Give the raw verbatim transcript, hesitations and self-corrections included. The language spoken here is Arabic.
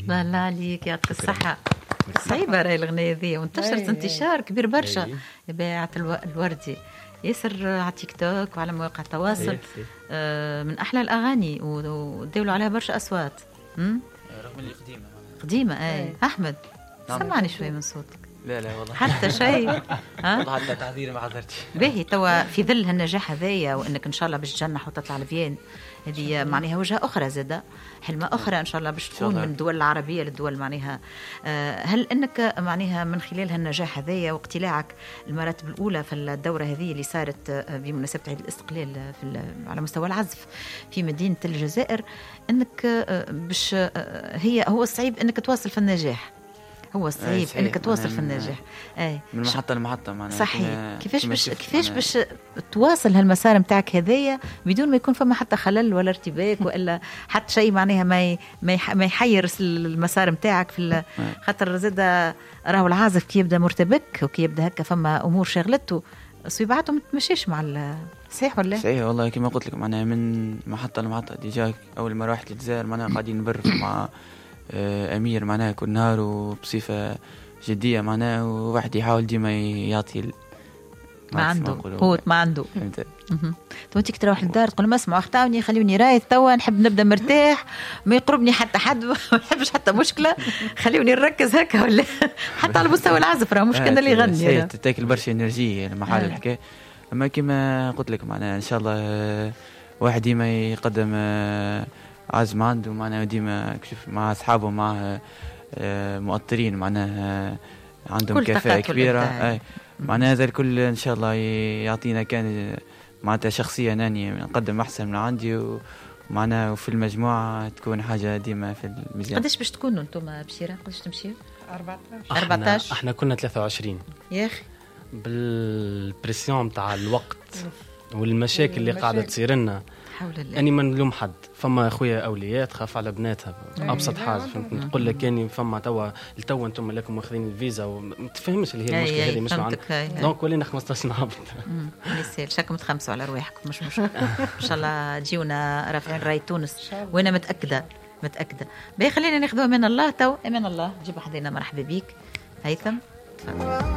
الله عليك يعطيك الصحة. صعيبة راهي الأغنية ذي وانتشرت انتشار كبير برشا. بيعة الوردي ياسر على تيك توك وعلى مواقع التواصل. آه من أحلى الأغاني ودولوا عليها برشا أصوات. رغم اللي قديمة قديمة. أي أحمد سمعني شوي من صوتك. لا لا والله حتى شيء. والله حتى تعذير ما حضرتش. باهي توا في ظل هالنجاح هذايا وانك ان شاء الله باش تجنح وتطلع لفيين هذه معناها وجهه اخرى زاده حلمه اخرى ان شاء الله باش تكون من الدول العربيه للدول معناها. هل انك معناها من خلال هالنجاح هذايا واقتلاعك المراتب الاولى في الدوره هذه اللي صارت بمناسبه عيد الاستقلال في على مستوى العزف في مدينه الجزائر انك باش هي هو الصعيب انك تواصل في النجاح. هو الصعيب انك تواصل في النجاح. اي من محطه لمحطه معناها. صحيح. كيفاش باش كيفاش باش تواصل هالمسار نتاعك هذايا بدون ما يكون فما حتى خلل ولا ارتباك ولا حتى شيء معناها ما ما يحير المسار نتاعك في خاطر زاد راهو العازف كي يبدا مرتبك وكي يبدا هكا فما امور شغلته صيبعاته ما تمشيش مع صحيح ولا؟ صحيح والله كما قلت لك معناها من محطه لمحطه. ديجا اول ما رحت للجزائر معناها قاعدين نبرر مع أمير معناها كل نهار وبصفة جدية معناها وواحد يحاول ديما يعطي ما عنده قوت ما عنده. تو انت تروح للدار تقول ما اسمعوا اختاوني خليوني رايت توا نحب نبدا مرتاح ما يقربني حتى حد ما نحبش حتى مشكله خليوني نركز هكا ولا حتى على مستوى العزف راه مش كان اللي يغني تاكل برشا انرجيه محل الحكايه. اما كما قلت لك معناها ان شاء الله واحد ديما يقدم عزم عنده معناها ديما كشوف مع أصحابه مع مؤطرين معناها عندهم كفاءة كبيرة. معناها هذا الكل إن شاء الله يعطينا كان معناتها شخصية ناني نقدم أحسن من عندي ومعناها وفي المجموعة تكون حاجة ديما في الميزان. قديش باش تكونوا أنتم بشيرة قديش تمشيوا؟ أربعتاشر أربعتاشر احنا كنا ثلاثة وعشرين يا أخي بالبريسيون تاع الوقت والمشاكل اللي قاعدة تصير لنا حول الله. أني ما نلوم حد. فما أخويا أولياء تخاف على بناتها أبسط حاجة. نقول لك كاني فما توا التو أنتم لكم واخذين الفيزا وما تفهمش اللي هي المشكلة هذه مش عندك دونك ولينا خمسطاش نهار. يسير شكم تخمسوا على رواحكم مش مشكلة. إن شاء الله تجيونا رافعين راي تونس وأنا متأكدة متأكدة. بي خلينا ناخذوها من الله تو من الله. جيب حدينا مرحبا بيك هيثم.